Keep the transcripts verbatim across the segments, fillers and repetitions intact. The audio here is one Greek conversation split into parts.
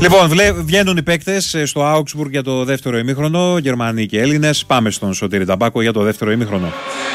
Λοιπόν, βγαίνουν οι παίκτες στο Augsburg για το δεύτερο ημίχρονο, Γερμανοί και Έλληνες. Πάμε στον Σωτήρη Ταμπάκο για το δεύτερο ημίχρονο.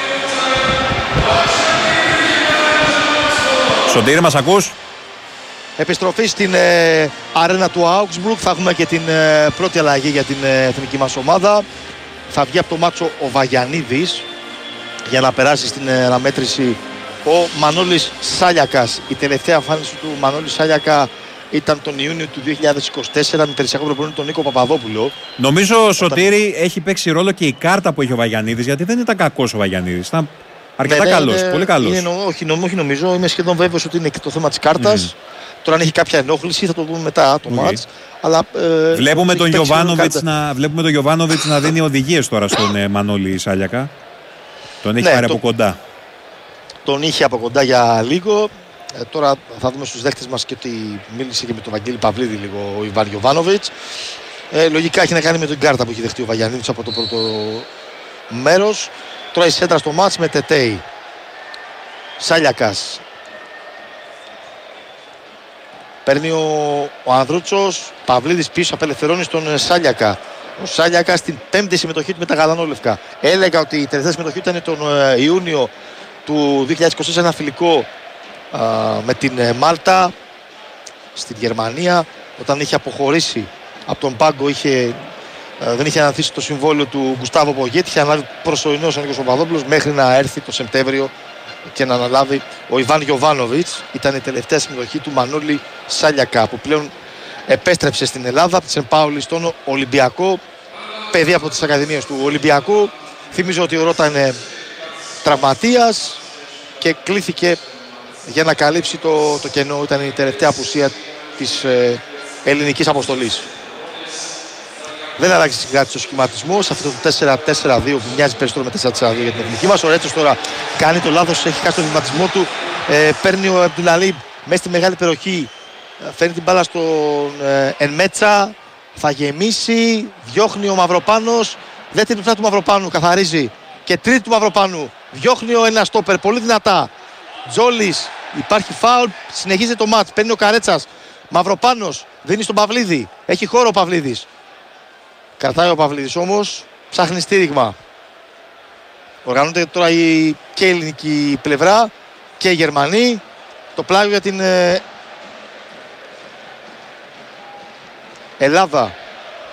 Σωτήρη, μας ακούς? Επιστροφή στην ε, αρένα του Augsburg. Θα έχουμε και την ε, πρώτη αλλαγή για την ε, εθνική μας ομάδα. Θα βγει από το μάτσο ο Βαγιανίδης για να περάσει στην ε, αναμέτρηση ο Μανώλης Σάλιακας. Η τελευταία εμφάνιση του Μανώλη Σάλιακα ήταν τον Ιούνιο του δύο χιλιάδες είκοσι τέσσερα με περισιακό προπονητή τον Νίκο Παπαδόπουλο. Νομίζω, Όταν... Σωτήρη, έχει παίξει ρόλο και η κάρτα που έχει ο Βαγιανίδης, γιατί δεν ήταν κακός ο Βαγιανίδης. Ήταν αρκετά ναι, ναι, καλός, ναι, πολύ καλός. Είναι, όχι, νο, όχι νομίζω, είμαι σχεδόν βέβαιος ότι είναι και το θέμα της κάρτας. Mm. Τώρα αν έχει κάποια ενόχληση θα το δούμε μετά το okay. μάτς. Αλλά, ε, βλέπουμε, τον Γιοβάνοβιτς να, βλέπουμε τον Γιοβάνοβιτς να δίνει οδηγίες τώρα στον ε, Μανώλη Σάλιακα. Τον έχει ναι, πάρει το, από κοντά. Τον είχε από κοντά για λίγο. Ε, τώρα θα δούμε στους δέχτες μας και ότι μίλησε και με τον Βαγγέλη Παυλίδη λίγο ο Ιβάν Γιοβάνοβιτς. Ε, λογικά έχει να κάνει με την κάρτα που έχει δεχτεί ο Βαγιανίδης από το πρώτο μέρος. Τώρα η σέντρα στο μάτς με Τετέι. Σάλιακας. Παίρνει ο, ο Ανδρούτσος. Παυλίδης πίσω, απελευθερώνει στον Σάλιακα. Ο Σάλιακα στην πέμπτη συμμετοχή του με τα γαλανόλευκα. Έλεγα ότι η τελευταία συμμετοχή ήταν τον ε, Ιούνιο του δύο χιλιάδες είκοσι τέσσερα, ένα φιλικό α, με την ε, Μάλτα στην Γερμανία, όταν είχε αποχωρήσει από τον πάγκο, είχε, ε, δεν είχε αναθήσει το συμβόλαιο του Γκουστάβο Πογέτη, είχε αναλάβει προσωρινός ο Νίκος Παπαδόπουλος μέχρι να έρθει το Σεπτέμβριο και να αναλάβει ο Ιβάν Γιοβάνοβιτς. Ήταν η τελευταία συμμετοχή του Μανώλη Σάλιακα, που πλέον επέστρεψε στην Ελλάδα από τη Σεν Πάουλη στον Ολυμπιακό, παιδί από τις Ακαδημίες του Ολυμπιακού. Θυμίζω ότι ο Ρώτα είναι τραυματίας και κλήθηκε για να καλύψει το, το κενό. Ήταν η τελευταία απουσία της ε, ελληνικής αποστολής. Δεν αλλάξει η συγκράτηση στο σχηματισμό σε αυτό το τέσσερα τέσσερα δύο που μοιάζει περισσότερο με τέσσερα τέσσερα δύο για την εθνική μας. Ο Ρέτσος τώρα κάνει το λάθος, έχει χάσει τον βηματισμό του. Ε, παίρνει ο Αμπτουλαλίμπ μέσα στη μεγάλη περιοχή, φέρνει την μπάλα στον ε, Ενμέτσα, θα γεμίσει, διώχνει ο Μαυροπάνος, δεύτερη πιφτά του Μαυροπάνου, καθαρίζει και τρίτη του Μαυροπάνου, διώχνει ο ένα στόπερ πολύ δυνατά. Τζόλης, υπάρχει φάουλ, συνεχίζει το μάτς, παίρνει ο Καρέτσας, Μαυροπάνος, δίνει στον Παυλίδη, έχει χώρο ο Παυλίδης. Κρατάει ο Παυλίδης όμως, ψάχνει στήριγμα. Οργανώνεται τώρα η, και η ελληνική πλευρά και οι Γερμανοί. Το πλάγιο για την ε, Ελλάδα.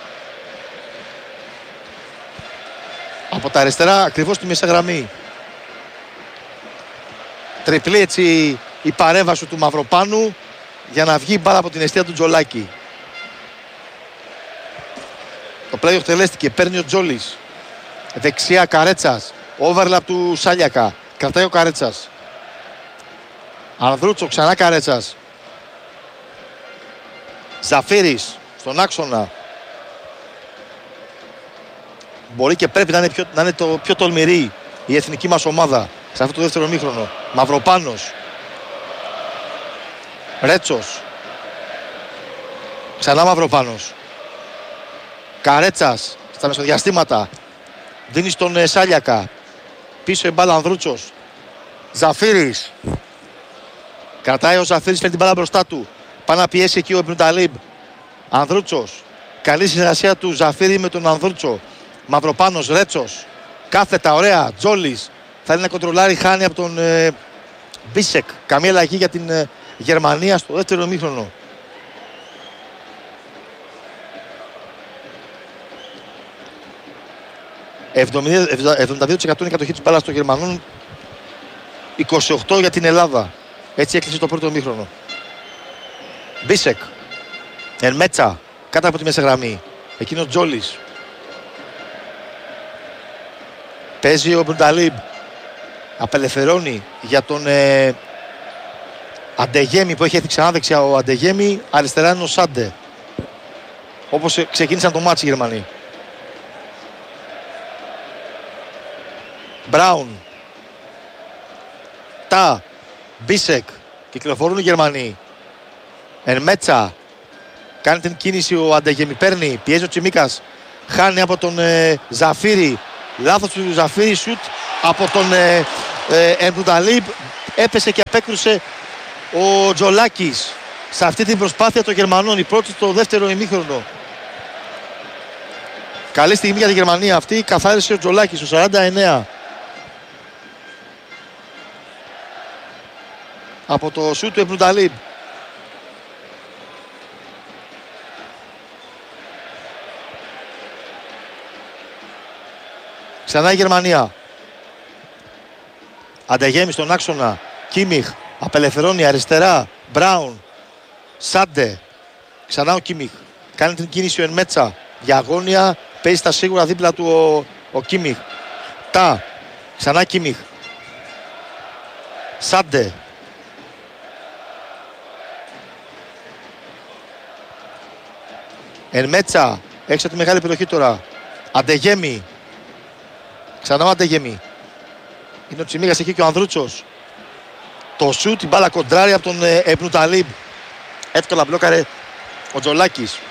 Από τα αριστερά, ακριβώς στη μέσα γραμμή. Τριπλή έτσι η παρέμβαση του Μαυροπάνου για να βγει μπάλα από την αιστεία του Τζολάκη. Το πλάγιο εκτελέστηκε, παίρνει ο Τζόλης. Δεξιά Καρέτσας, overlap του Σάλιακα. Κρατάει ο Καρέτσας. Ανδρούτσο, ξανά Καρέτσας. Ζαφύρης στον άξονα. Μπορεί και πρέπει να είναι, πιο, να είναι το πιο τολμηρή η εθνική μας ομάδα σε αυτό το δεύτερο ημίχρονο. Μαυροπάνος. Ρέτσος. Ξανά Μαυροπάνος. Καρέτσας στα μεσοδιαστήματα. Δίνει στον ε, Σάλιακα. Πίσω η μπάλα Ανδρούτσος. Ζαφύρης. Κρατάει ο Ζαφύρης, φέρνει την μπάλα μπροστά του. Πάει να πιέσει εκεί ο Ιμπνutalib. Ανδρούτσος. Καλή συνεργασία του Ζαφύρη με τον Ανδρούτσο. Μαυροπάνος, Ρέτσος. Κάθετα, ωραία. Τζόλης. Θέλει να κοντρολάρει, χάνει από τον ε, Μπίσεκ. Καμία αλλαγή για την ε, Γερμανία στο δεύτερο ημίχρονο. εβδομήντα δύο τοις εκατό είναι η κατοχή της μπάλας των Γερμανών, είκοσι οκτώ για την Ελλάδα. Έτσι έκλεισε το πρώτο ημίχρονο. Μπίσεκ. Ενμέτσα. Κάτω από τη μέσα γραμμή. Εκείνος Τζόλης. Παίζει ο Ιμπνutalib. Απελευθερώνει για τον ε, Αντεγέμι που έχει έρθει ξανά δεξιά ο Αντεγέμι. Αριστερά είναι ο Σάντε. Όπως ξεκίνησαν το μάτσι οι Γερμανοί. Μπράουν. Τα. Μπίσεκ. Κυκλοφορούν οι Γερμανοί. Ενμέτσα. Κάνει την κίνηση ο Αντεγέμι. Παίρνει. Πιέζει ο Τσιμίκας. Χάνει από τον ε, Ζαφύρη. Λάθος του Ζαφύρη. Σουτ από τον ε, ε, Ιμπνutalib. Έπεσε και απέκρουσε ο Τζολάκης. σε αυτή την προσπάθεια των Γερμανών. Η πρώτη στο δεύτερο ημίχρονο. Καλή στιγμή για τη Γερμανία αυτή. Καθάρισε ο Τζολάκης στο σαράντα εννέα. Από το σούτ του Εμπνουνταλίμπ. Ξανά η Γερμανία. Αντεγέμι στον άξονα. Κίμιχ. Απελευθερώνει αριστερά. Μπράουν. Σάντε. Ξανά ο Κίμιχ. Κάνει την κίνηση ο Ενμέτσα. Διαγώνια. Παίζει στα σίγουρα δίπλα του ο, ο Κίμιχ. Τα. Ξανά Κίμιχ. Σάντε. Ενμέτσα. Έξω από τη μεγάλη περιοχή τώρα. Αντεγέμι. Ξανά ο Αντεγέμι. Είναι ο Τσιμίγας εκεί και ο Ανδρούτσος. Το σουτ, η μπάλα κοντράρει από τον Εμπνουνταλίμπ. Εύκολα μπλόκαρε ο Τζολάκης.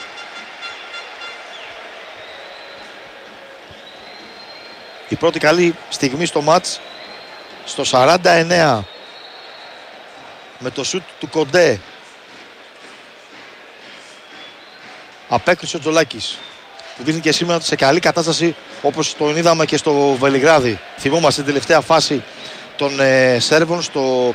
Η πρώτη καλή στιγμή στο μάτς στο σαράντα εννέα με το σουτ του Κοντέ. Απέκρισε ο Τζολάκης. Που δείχνει και σήμερα σε καλή κατάσταση όπως τον είδαμε και στο Βελιγράδι. Θυμόμαστε την τελευταία φάση των ε, Σέρβων στο,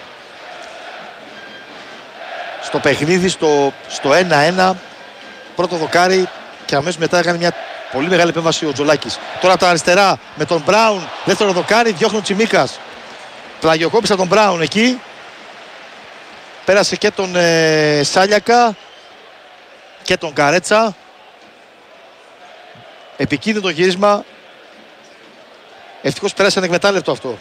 στο παιχνίδι στο, στο ένα ένα. Πρώτο δοκάρι και αμέσως μετά έκανε μια πολύ μεγάλη επέμβαση ο Τζολάκης. Τώρα τα αριστερά με τον Μπράουν. Δεύτερο δοκάρι, διώχνει ο Τσιμίκας. Πλαγιοκόπησε τον Μπράουν εκεί. Πέρασε και τον ε, Σάλιακα και τον Καρέτσα. Επικίνδυνο γύρισμα. Ευτυχώς πέρασε ανεκμετάλλευτο αυτό.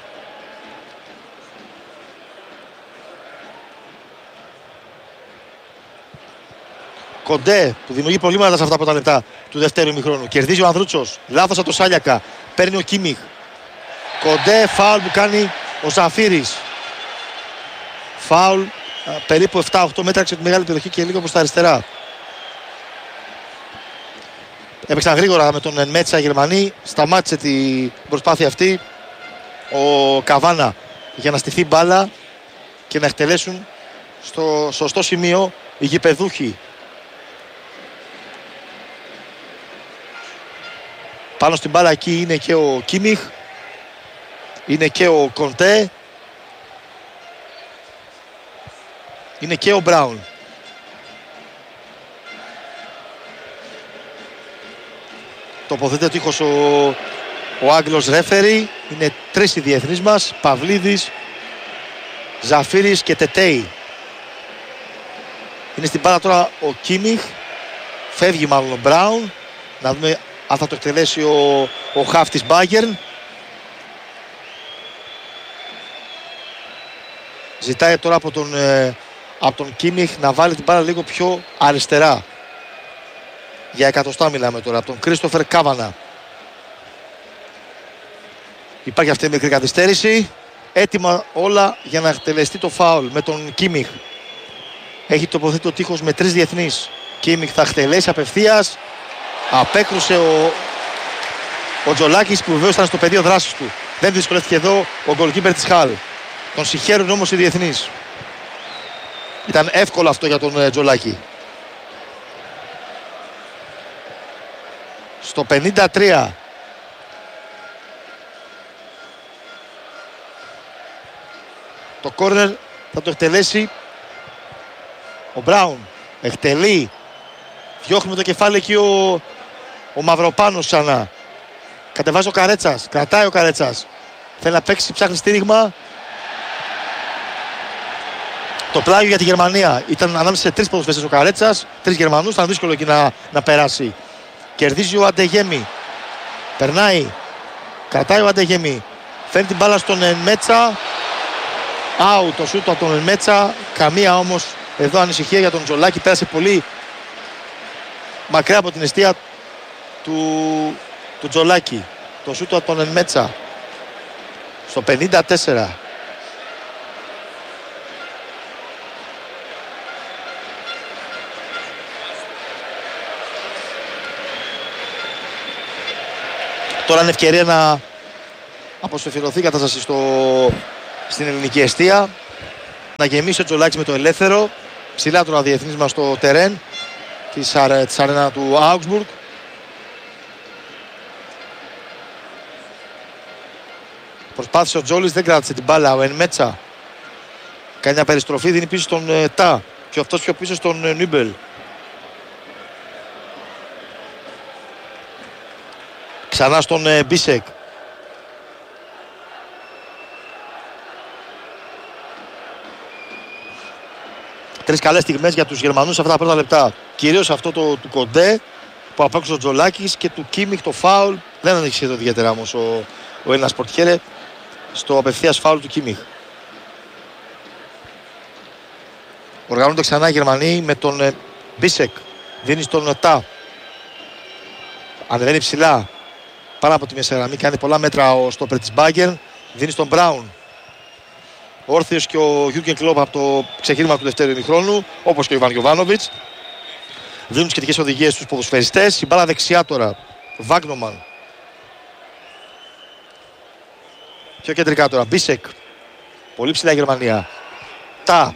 Κοντέ που δημιουργεί προβλήματα σε αυτά από τα λεπτά του δεύτερου ημιχρόνου. Κερδίζει ο Ανδρούτσος. Λάθος από το Σάλιακα. Παίρνει ο Κίμιχ. Κοντέ, φάουλ που κάνει ο Ζαφύρης. Φάουλ περίπου επτά οκτώ μέτρα από τη μεγάλη περιοχή και λίγο προς τα αριστερά. Έπαιξαν γρήγορα με τον Ενμέτσα οι Γερμανοί. Σταμάτησε την προσπάθεια αυτή ο Καβάνα για να στηθεί μπάλα και να εκτελέσουν στο σωστό σημείο οι γηπεδούχοι. Πάνω στην μπάλα εκεί είναι και ο Κίμιχ, είναι και ο Κοντέ, είναι και ο Μπράουν. Τοποθετεί ο τείχος ο, ο Άγγλος ρέφερι. Είναι τρεις οι διεθνείς μας. Παυλίδης, Ζαφύρης και Τετέι. Είναι στην μπάλα τώρα ο Κίμιχ. Φεύγει μάλλον ο Μπράουν. Να δούμε αν θα το εκτελέσει ο, ο χαφ της Μπάγερν. Ζητάει τώρα από τον, ε, από τον Κίμιχ να βάλει την μπάλα λίγο πιο αριστερά. Για εκατοστά μιλάμε τώρα, από τον Κρίστοφερ Κάβανα. Υπάρχει αυτή η μικρή καθυστέρηση. Έτοιμα όλα για να εκτελεστεί το φάουλ με τον Κίμιχ. Έχει τοποθετεί το τείχος με τρεις διεθνείς. Κίμιχ θα εκτελέσει απευθείας. Απέκρουσε ο, ο Τζολάκης που βεβαίως ήταν στο πεδίο δράσης του. Δεν δυσκολεύτηκε εδώ ο γκολκίπερ της Χάλ. Τον συγχαίρουν όμως οι διεθνείς. Ήταν εύκολο αυτό για τον Τζολάκη. Στο πενήντα τρία. Το κόρνερ θα το εκτελέσει ο Μπράουν. Εκτελεί. Διώχνει το κεφάλι εκεί ο, ο Μαυροπάνος ξανά. Κατεβάζει ο Καρέτσας. Κρατάει ο Καρέτσας. Θέλει να παίξει, ψάχνει στήριγμα. Το πλάγιο για τη Γερμανία. Ήταν ανάμεσα σε τρεις ποδοσφαιριστές ο Καρέτσας. Τρεις Γερμανούς. Ήταν δύσκολο εκεί να, να περάσει. Κερδίζει ο Αντεγέμι. Περνάει. Κρατάει ο Αντεγέμι. Φέρνει την μπάλα στον Ενμέτσα. Άου το σούτ από τον Ενμέτσα. Καμία όμως εδώ ανησυχία για τον Τζολάκη. Πέρασε πολύ μακριά από την αιστεία του, του Τζολάκη. Το σούτ από τον Ενμέτσα. Στο πενήντα τέσσερα. Τώρα είναι ευκαιρία να αποσφαιρωθεί η κατάσταση στο, στην ελληνική εστία. Να γεμίσει ο Τζολάκης με το ελεύθερο. Ψηλά τώρα διεθνής μας στο τερέν της, αρε, της αρένα του Augsburg. Προσπάθησε ο Τζόλης, δεν κράτησε την μπάλα. Ο Ενμέτσα κάνει μια περιστροφή, δίνει πίσω στον ε, Τα και αυτός πιο πίσω στον ε, Νίμπελ. Ξανά στον ε, Μπίσεκ. Τρεις καλές στιγμές για τους Γερμανούς αυτά τα πρώτα λεπτά. Κυρίως αυτό το του Κοντέ που απέκτησε ο Τζολάκης και του Κίμιχ το φάουλ. Δεν ανέχει εδώ ιδιαίτερα όμως ο, ο Έλληνας Πορτιέρε στο απευθείας φάουλ του Κίμιχ. Οργανώνονται ξανά οι Γερμανοί με τον ε, Μπίσεκ. Δίνει στον ε, Τα. Ανεβαίνει ψηλά πάνω από τη μεσαγραμμή. Κάνει πολλά μέτρα ο στόπερ της Bayern. Δίνει στον Μπράουν. Όρθιος και ο Γιούργεν Κλόπ από το ξεκίνημα του δεύτερου ημιχρόνου, όπως και ο Ιβάν Γιοβάνοβιτς. Δίνουν σχετικές οδηγίες στους ποδοσφαιριστές. Η μπάλα δεξιά τώρα. Βάγνομαν. Πιο κεντρικά τώρα. Μπίσεκ. Πολύ ψηλά η Γερμανία. Τα.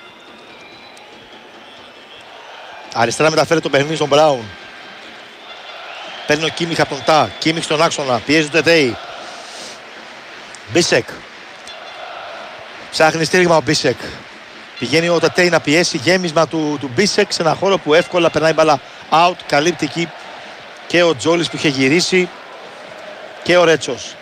Αριστερά μεταφέρει το παιχνίδι στον Μπράουν. Παίρνει ο Κίμιχ από τον Τα. Κίμιχ στον άξονα. Πιέζει το Τετέι. Μπίσεκ. Ψάχνει στήριγμα ο Μπίσεκ. Πηγαίνει ο Τετέι να πιέσει. Γέμισμα του, του Μπίσεκ σε ένα χώρο που εύκολα περνάει μπάλα out. Καλύπτει εκεί και ο Τζόλης που είχε γυρίσει και ο Ρέτσος.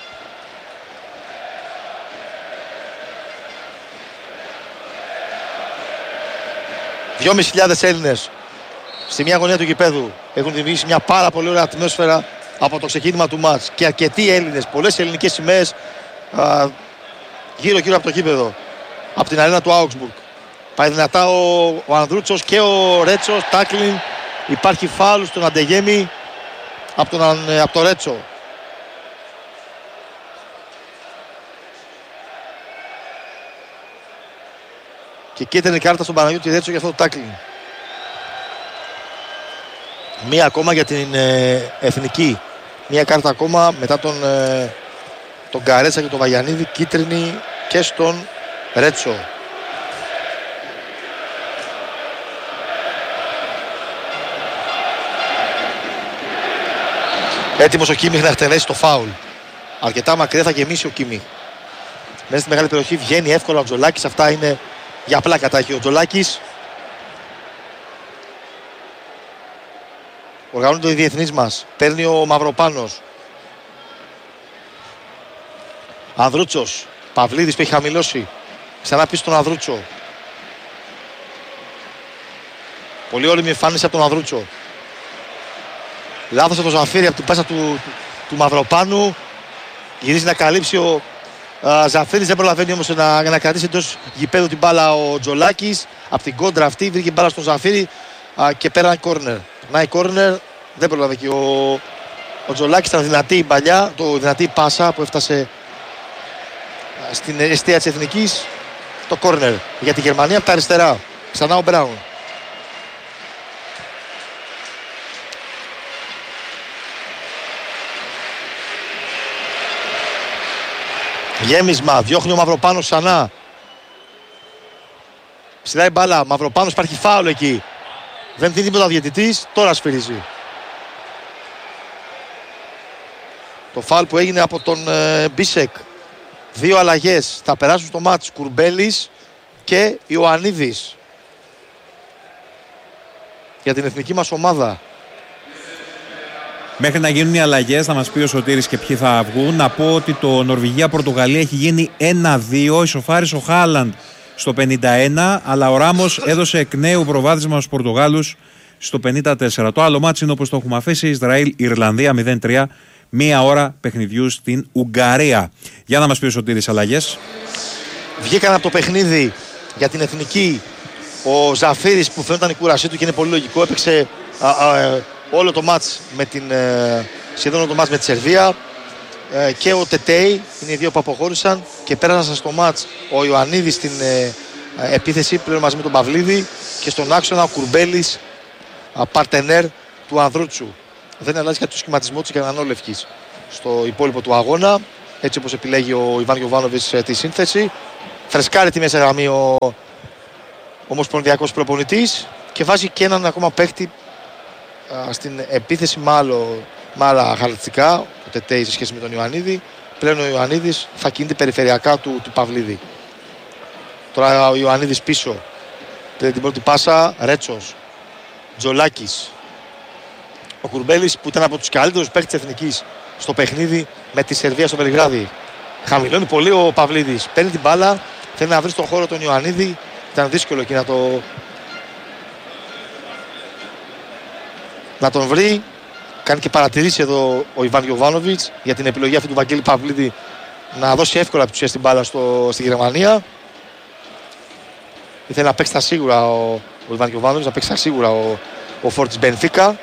δυόμισι χιλιάδες Έλληνες στη μια γωνία του γηπέδου έχουν δημιουργήσει μια πάρα πολύ ωραία ατμόσφαιρα από το ξεκίνημα του μάτς. Και αρκετοί Έλληνες, πολλές ελληνικές σημαίες γύρω γύρω από το γήπεδο, από την αρένα του Augsburg. Πάει δυνατά ο, ο Ανδρούτσος και ο Ρέτσος. Τάκλιν. Υπάρχει φάουλ στον Αντεγέμι από τον, από τον Ρέτσο. Και κίτρινη κάρτα στον Παναγιώτη Ρέτσο για αυτό το τάκλιν. Μία ακόμα για την ε, εθνική. Μία κάρτα ακόμα μετά τον, ε, τον Καρέτσα και τον Βαγιανίδη. Κίτρινη και στον Ρέτσο. Έτοιμος ο Κίμιχ να εκτελέσει το φάουλ. Αρκετά μακριά θα γεμίσει ο Κίμιχ. Μέσα στη μεγάλη περιοχή βγαίνει εύκολα ο Τζολάκης. Αυτά είναι για πλάκα τα έχει ο Τζολάκης. Οργανώνονται οι διεθνείς μας. Παίρνει ο Μαυροπάνος. Ανδρούτσος. Παυλίδης που έχει χαμηλώσει. Ξανά πίσω τον Ανδρούτσο. Πολύ όριμη εμφάνιση από τον Ανδρούτσο. Λάθος από το Ζαφίρι από την πάσα του, του, του Μαυροπάνου. Γυρίζει να καλύψει ο α, Ζαφίρις. Δεν προλαβαίνει όμως να, να κρατήσει εντός γηπέδου την μπάλα ο Τζολάκης. Από την κόντρα αυτή βρήκε μπάλα στον Ζαφίρι α, και πέραν κόρνερ. Να η κόρνερ. Δεν προλαβαίνει και ο, ο Τζολάκης. Ήταν δυνατή η παλιά, το δυνατή πάσα που έφτασε στην αιστεία της Εθνικής. Το κόρνερ για τη Γερμανία από τα αριστερά. Ξανά ο Μπράουν. Γέμισμα, διώχνει ο Μαυροπάνος ξανά. Ψηλά η μπάλα, Μαυροπάνος, υπάρχει φάουλ εκεί. Δεν δίνει τίποτα ο διαιτητής, τώρα σφυρίζει. Το φάουλ που έγινε από τον ε, Μπίσεκ. Δύο αλλαγές, θα περάσουν στο μάτς Κουρμπέλης και Ιωαννίδης για την εθνική μας ομάδα. Μέχρι να γίνουν οι αλλαγές, θα μας πει ο Σωτήρης και ποιοι θα βγουν. Να πω ότι το Νορβηγία-Πορτογαλία έχει γίνει ένα δύο. Ισοφάρισε ο Χάλαντ στο πενήντα ένα, αλλά ο Ράμος έδωσε εκ νέου προβάδισμα στους Πορτογάλους στο πενήντα τέσσερα. Το άλλο μάτσι είναι όπως το έχουμε αφήσει. Ισραήλ-Ιρλανδία μηδέν τρία. Μία ώρα παιχνιδιού στην Ουγγαρία. Για να μας πει ο Σωτήρης αλλαγές. Βγήκαν από το παιχνίδι για την εθνική ο Ζαφίρις που φαίνονταν η κούρασή του και είναι πολύ λογικό. Έπαιξε α, α, όλο το μάτς με την, ε, σχεδόν όλο το μάτς με τη Σερβία, ε, και ο Τετέι είναι οι δύο που αποχώρησαν και πέρασαν στο μάτς ο Ιωαννίδης στην ε, επίθεση πλέον μαζί με τον Παυλίδη και στον άξονα ο Κουρμπέλης, παρτενέρ του Ανδρούτσου. Δεν αλλάζει κάτι το σχηματισμό της Γερμανόλευκης στο υπόλοιπο του αγώνα, έτσι όπως επιλέγει ο Ιβάν Γιοβάνοβιτς τη σύνθεση. Φρεσκάρει τη μέσα γραμμή ο, ομοσπονδιακός προπονητής και βάζει και έναν ακόμα παίχτη α, στην επίθεση με, άλλο, με άλλα χαρακτηριστικά, ο Τετέι σε σχέση με τον Ιωαννίδη. Πλέον ο Ιωαννίδης θα κινείται περιφερειακά του, του Παυλίδη. Τώρα ο Ιωαννίδης πίσω. Πήρε την πρώτη πάσα, Ρέτσος, Τζολάκης. Ο Κουρμπέλης που ήταν από τους καλύτερους παίκτες της Εθνικής στο παιχνίδι με τη Σερβία στο Βελιγράδι. Χαμηλώνει πολύ ο Παυλίδης. Παίρνει την μπάλα, θέλει να βρει στον χώρο τον Ιωαννίδη. Ήταν δύσκολο εκεί να, το... να τον βρει. Κάνει και παρατηρήσει εδώ ο Ιβάν Γιοβάνοβιτς για την επιλογή αυτού του Βαγγέλη Παυλίδη να δώσει εύκολα επιτυχία στην μπάλα στο... στη Γερμανία. Ήθελε να παίξει τα σίγουρα ο, ο Ιβάν Γιοβάνοβιτς, να παίξει τα σίγουρα ο, ο Φόρ της Μπενφίκα.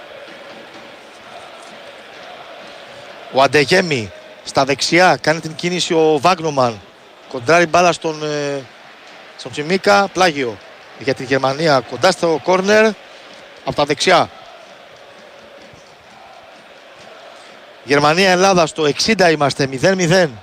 Ο Αντεγέμι στα δεξιά κάνει την κίνηση ο Βάγνομαν. Κοντράρει μπάλα στον, ε, στον Τσιμίκα, πλάγιο για τη Γερμανία κοντά στο κόρνερ από τα δεξιά. Γερμανία-Ελλάδα στο εξήντα είμαστε, μηδέν μηδέν.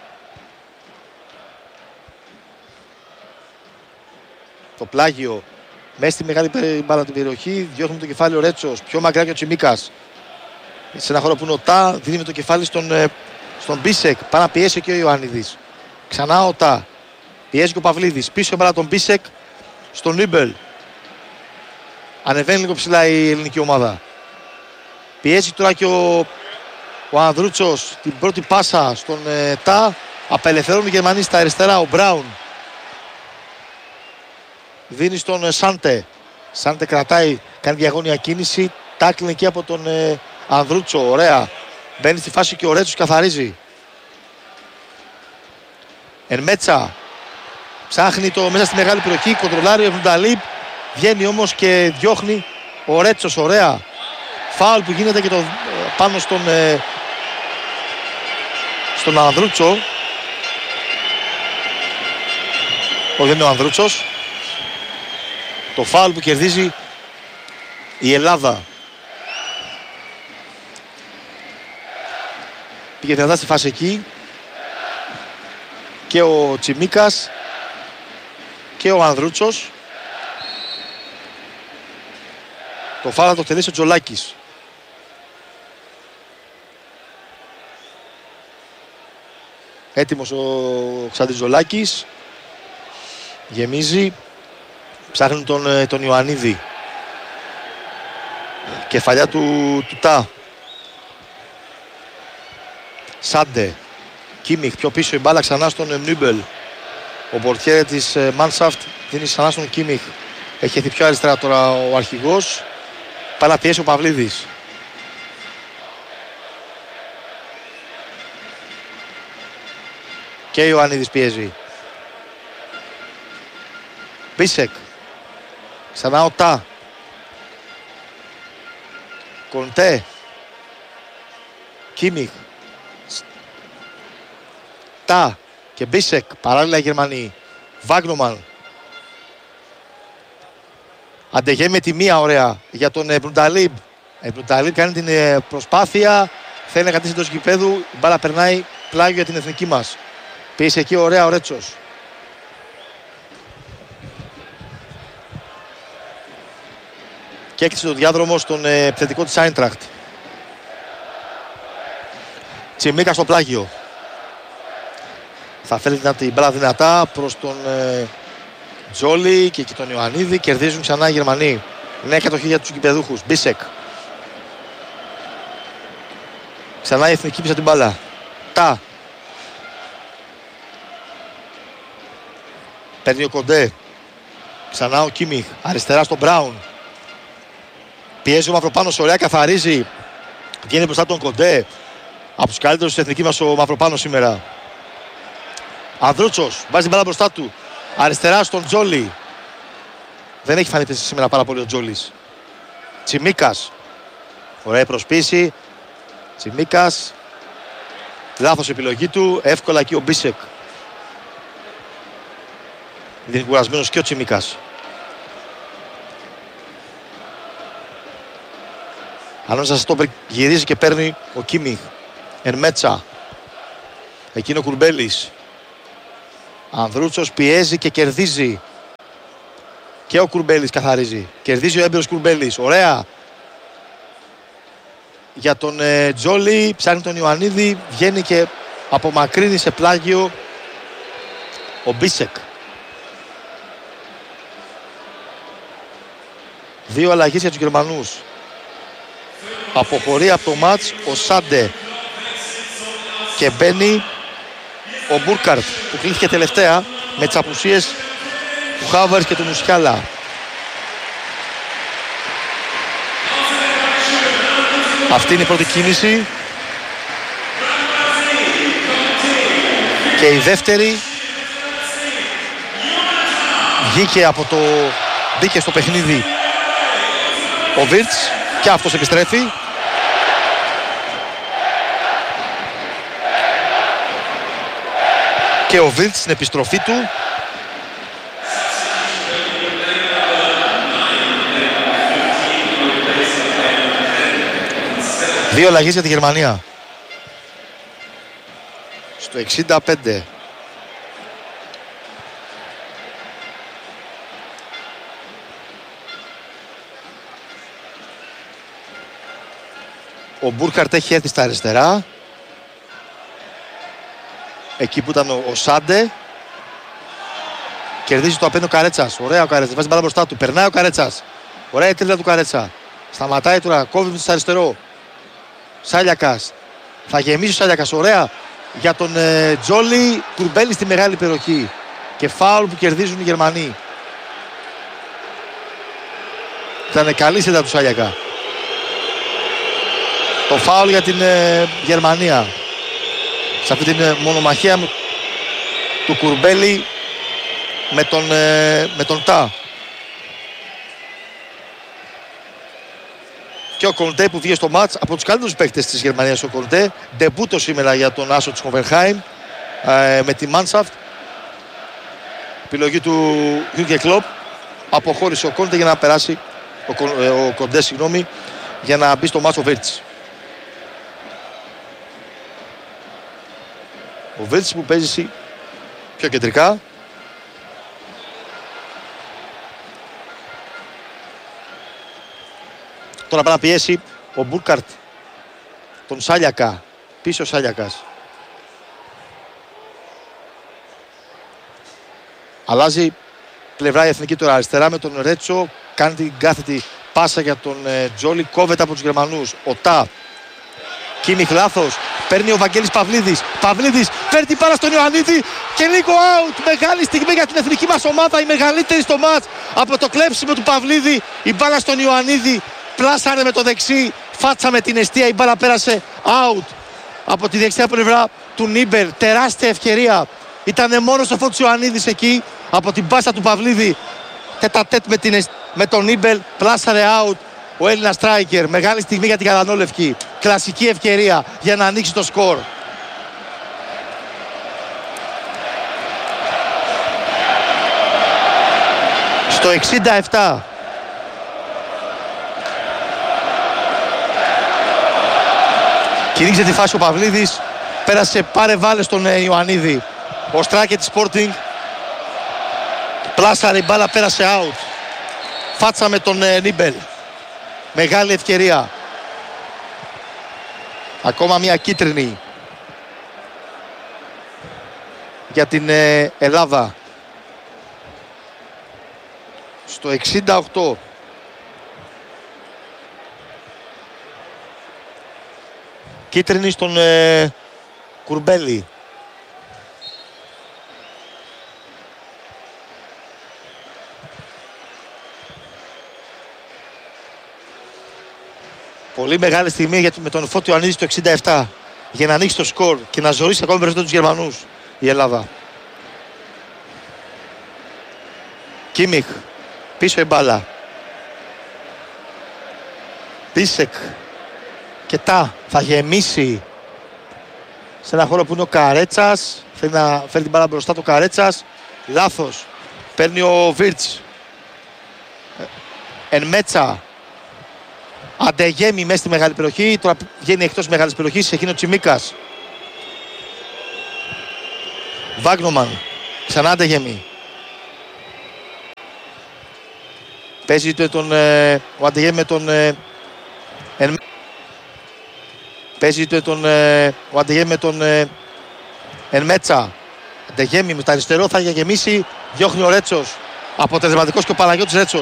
Το πλάγιο μέσα στη μεγάλη μπάλα την περιοχή, διώχνει το κεφάλι ο Ρέτσος, πιο μακριά και ο Τσιμίκας. Σε ένα χώρο που είναι ο Τα, δίνει το κεφάλι στον, στον Μπίσεκ, πάει να πιέσει και ο Ιωαννίδης. Ξανά ο Τα, πιέζει και ο Παυλίδης, πίσω μπάλα τον Μπίσεκ στον Νίμπελ. Ανεβαίνει λίγο ψηλά η ελληνική ομάδα. Πιέζει τώρα και ο, ο Ανδρούτσος την πρώτη πάσα στον ε, Τα, απελευθερώνουν οι Γερμανοί στα αριστερά, ο Μπράουν. Δίνει στον Σάντε. Σάντε κρατάει, κάνει διαγώνια κίνηση. Τάκλιν εκεί από τον ε, Ανδρούτσο. Ωραία. Μπαίνει στη φάση και ο Ρέτσος καθαρίζει. Ενμέτσα. Ψάχνει το μέσα στη μεγάλη περιοχή. Κοντρολάρει ο Εβνταλίπ. Βγαίνει όμως και διώχνει ο Ρέτσος. Ωραία. Φάουλ που γίνεται και το, πάνω στον, ε, στον Ανδρούτσο. Όχι, δεν είναι ο Ανδρούτσος. Το φάουλ που κερδίζει η Ελλάδα. Πήγε δυνατά στη φάση εκεί και ο Τσιμίκας και ο Ανδρούτσος. Το φάουλ θα το τελέσει ο Τζολάκης. Έτοιμος ο Ξάντης Τζολάκης. Γεμίζει. Ψάχνει τον, τον Ιωαννίδη. Κεφαλιά του, του Τα. Σάντε. Κίμιχ πιο πίσω η μπάλα ξανά στον Νίμπελ. Ο πορτιέρε της Μάνσαφτ δίνει ξανά στον Κίμιχ. Έχει έρθει πιο αριστερά τώρα ο αρχηγός. Πάει να πιέσει ο Παυλίδης. Και ο Ιωαννίδης πιέζει. Μπίσεκ. Ξανά ο Τα. Κοντέ. Κίμιχ. Τα και Μπίσεκ. Παράλληλα οι Γερμανοί. Βάγνομαν. Αντεγέ με τη μία ωραία για τον Μπρουνταλίμπ. Ο Μπρουνταλίμπ κάνει την προσπάθεια. Θέλει να κρατήσει εντός γηπέδου. Η μπάλα περνάει πλάγιο για την εθνική μας. Πίεσε εκεί ωραία ο Ρέτσος. Και έκλεισε το διάδρομο στον ε, επιθετικό της Άιντραχτ. Τσιμίκα στο πλάγιο. Θα φέρει την μπάλα δυνατά προς τον ε, Τζόλι και, και τον Ιωαννίδη. Κερδίζουν ξανά οι Γερμανοί. Νέα κατοχή για τους γηπεδούχους. Μπίσεκ. Ξανά η εθνική πίσω την μπάλα. Τα. Παίρνει ο Κοντέ. Ξανά ο Κίμιχ. Αριστερά στον Μπράουν. Πιέζει ο Μαυροπάνος, ωραία, καθαρίζει. Βγαίνει μπροστά τον Κοντέ. Από τους καλύτερους στην εθνική μας ο Μαυροπάνος σήμερα. Ανδρούτσος, βάζει την μπάλα μπροστά του. Αριστερά στον Τζόλι. Δεν έχει φανεί σήμερα πάρα πολύ ο Τζόλις. Τσιμίκας. Ωραία προσπίση. Τσιμίκας. Λάθος επιλογή του. Εύκολα εκεί ο Μπίσεκ. Δεν είναι κουρασμένος και ο Τσιμίκας. Ανάμεσα στο γυρίζει και παίρνει ο Κίμιχ. Ενμέτσα. Εκείνο ο Κουρμπέλης. Ανδρούτσος πιέζει και κερδίζει. Και ο Κουρμπέλης καθαρίζει. Κερδίζει ο έμπειρος Κουρμπέλης. Ωραία. Για τον ε, Τζόλι. Ψάχνει τον Ιωαννίδη. Βγαίνει και απομακρύνει σε πλάγιο ο Μπίσεκ. Δύο αλλαγές για τους Γερμανούς. Αποχωρεί από το μάτς ο Σάντε. Και μπαίνει ο Μπούρκαρτ που κλείθηκε τελευταία με τις απουσίες του Χάβαρης και του Μουσιάλα. Αυτή είναι η πρώτη κίνηση. Και η δεύτερη βγήκε από το... μπήκε στο παιχνίδι ο Βίρτς και αυτός επιστρέφει. Και ο Βίρτς στην επιστροφή του δύο αλλαγές για τη Γερμανία. Στο εξήντα πέντε. Ο Μπούρκαρτ έχει έρθει στα αριστερά. Εκεί που ήταν ο, ο Σάντε. Κερδίζει το απέναντι ο Καρέτσας. Ωραία ο Καρέτσας. Βάζει μπάλα μπροστά του. Περνάει ο Καρέτσας. Ωραία η τρίτα του Καρέτσα. Σταματάει τώρα. Κόβει στο αριστερό. Σάλιακας. Θα γεμίσει ο Σάλιακας. Ωραία. Για τον ε, Τζόλι. Κουρμπέλη στη μεγάλη περιοχή. Και φάουλ που κερδίζουν οι Γερμανοί. Ήταν καλή σύντα του Σάλιακα. Το φάουλ για την ε, Γερμανία. Σε αυτή την ε, μονομαχία του Κουρμπέλη με τον, ε, με τον Τά. Και ο Κοντέ που βγήκε στο μάτς από τους καλύτερους παίκτες της Γερμανίας. Ο Κοντέ ντεμπούτο σήμερα για τον άσο της Χοβενχάιμ ε, με τη Μάνσαφτ. Επιλογή του Γιούργεν Κλοπ. Αποχώρησε ο Κοντέ για να περάσει ο, ε, ο Κοντέ συγγνώμη, για να μπει στο μάτς ο Βίρτς. Ο Βίρτς που παίζει πιο κεντρικά. Τώρα πάει να πιέσει ο Μπούρκαρτ τον Σάλιακα. Πίσω ο Σάλιακας. Αλλάζει πλευρά η εθνική τώρα αριστερά με τον Ρέτσο. Κάνει την κάθετη πάσα για τον ε, Τζόλι. Κόβεται από τους Γερμανούς. Ο Τά. Κίμιχ λάθος. Παίρνει ο Βαγγέλης Παυλίδης. Παυλίδης παίρνει την μπάλα στον Ιωαννίδη και λίγο out. Μεγάλη στιγμή για την εθνική μας ομάδα. Η μεγαλύτερη στο μάτς. Από το κλέψιμο του Παυλίδη. Η μπάλα στον Ιωαννίδη. Πλάσαρε με το δεξί. Φάτσα με την εστία. Η μπάλα πέρασε out. Από τη δεξιά πλευρά του Νίμπερ. Τεράστια ευκαιρία. Ήτανε μόνος ο Φώτης Ιωαννίδης εκεί. Από την πάσα του Παυλίδη. Τέτα-τέτ με, την, με τον Νίμπερ. Πλάσαρε out. Ο Έλληνας στράικερ. Μεγάλη στιγμή για την Γαλανόλευκη. Κλασική ευκαιρία για να ανοίξει το σκορ. Στο εξήντα επτά. Κηρύξε τη φάση ο Παυλίδης. Πέρασε πάρε βάλε στον Ιωαννίδη. Ο Στράκε της Sporting. Πλάσαρε η μπάλα, πέρασε out. Φάτσα με τον Νίμπελ. Μεγάλη ευκαιρία. Ακόμα μια κίτρινη για την ε, Ελλάδα. Στο εξήντα οκτώ. Κίτρινη στον ε, Κουρμπέλη. Πολύ μεγάλη στιγμή για, με τον Φώτη Ιωαννίδη στο εξήντα επτά για να ανοίξει το σκορ και να ζωήσει ακόμη περισσότερο τους Γερμανούς η Ελλάδα. Κίμιχ, πίσω η μπάλα. Πίσεκ και Τά θα γεμίσει σε ένα χώρο που είναι ο Καρέτσας. Θέλει να φέρει την μπάλα μπροστά το Καρέτσας. Λάθος. Παίρνει ο Βίρτς. Εν Μέτσα. Αντεγέμι μέσα στη μεγάλη περιοχή. Τώρα βγαίνει εκτός μεγάλης περιοχής. Εκείνο ο Τσιμίκας. Βάγνομαν. Ξανά Αντεγέμι. Παίζει τον, ε, ο Αντεγέμι με τον ε, εν, παίζει τον, ε, ο Αντεγέμι με τον ε, Ενμέτσα. Αντεγέμι με το αριστερό θα γεμίσει, διώχνει ο Ρέτσος. Αποτελεσματικός και ο Παναγιώτης Ρέτσος.